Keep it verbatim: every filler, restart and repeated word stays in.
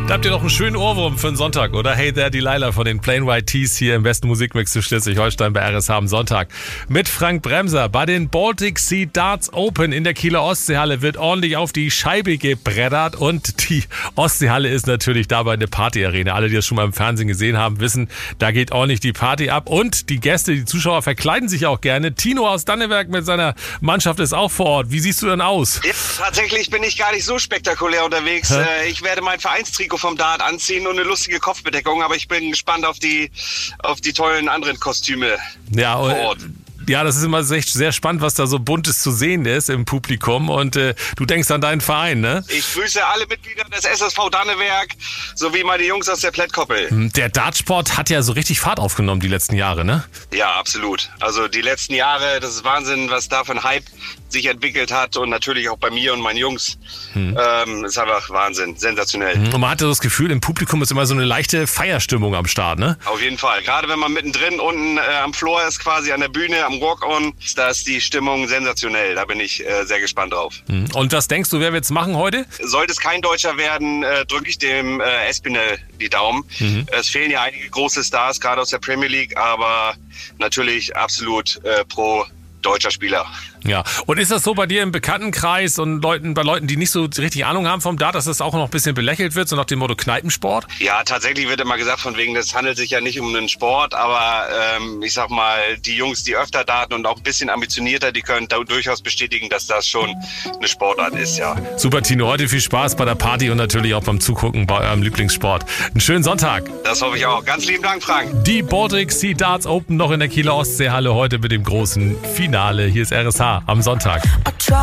Da habt ihr doch einen schönen Ohrwurm für einen Sonntag, oder? Hey there, Delilah von den Plain White T's hier im besten Musikmix zu Schleswig-Holstein bei R S H am Sonntag. Mit Frank Bremser bei den Baltic Sea Darts Open in der Kieler Ostseehalle wird ordentlich auf die Scheibe gebreddert und die Ostseehalle ist natürlich dabei eine Partyarena. Alle, die das schon mal im Fernsehen gesehen haben, wissen, da geht ordentlich die Party ab und die Gäste, die Zuschauer verkleiden sich auch gerne. Tino aus Danneberg mit seiner Mannschaft ist auch vor Ort. Wie siehst du denn aus? Ja, tatsächlich bin ich gar nicht so spektakulär unterwegs. Hä? Ich werde mein Vereinstrikot vom Dart anziehen und eine lustige Kopfbedeckung, aber ich bin gespannt auf die, auf die tollen anderen Kostüme ja, vor Ort. Ja, das ist immer echt sehr spannend, was da so Buntes zu sehen ist im Publikum und äh, du denkst an deinen Verein, ne? Ich grüße alle Mitglieder des S S V Danneberg sowie meine Jungs aus der Plättkoppel. Der Dartsport hat ja so richtig Fahrt aufgenommen die letzten Jahre, ne? Ja, absolut. Also die letzten Jahre, das ist Wahnsinn, was da für ein Hype sich entwickelt hat und natürlich auch bei mir und meinen Jungs. Hm. Ähm, ist einfach Wahnsinn, sensationell. Und man hatte das Gefühl, im Publikum ist immer so eine leichte Feierstimmung am Start, ne? Auf jeden Fall. Gerade wenn man mittendrin unten äh, am Floor ist, quasi an der Bühne, am Rock-On, da ist die Stimmung sensationell. Da bin ich äh, sehr gespannt drauf. Und was denkst du, wer wird's machen heute? Sollte es kein Deutscher werden, äh, drücke ich dem äh, Espinel die Daumen. Mhm. Es fehlen ja einige große Stars, gerade aus der Premier League, aber natürlich absolut äh, pro deutscher Spieler. Ja, und ist das so bei dir im Bekanntenkreis und Leuten, bei Leuten, die nicht so richtig Ahnung haben vom Dart, dass das auch noch ein bisschen belächelt wird, so nach dem Motto Kneipensport? Ja, tatsächlich wird immer gesagt, von wegen, das handelt sich ja nicht um einen Sport, aber ähm, ich sag mal, die Jungs, die öfter daten und auch ein bisschen ambitionierter, die können da durchaus bestätigen, dass das schon eine Sportart ist, ja. Super, Tino, heute viel Spaß bei der Party und natürlich auch beim Zugucken bei eurem Lieblingssport. Einen schönen Sonntag. Das hoffe ich auch. Ganz lieben Dank, Frank. Die Baltic Sea Darts Open noch in der Kieler Ostseehalle heute mit dem großen Finale. Hier ist R S H am Sonntag.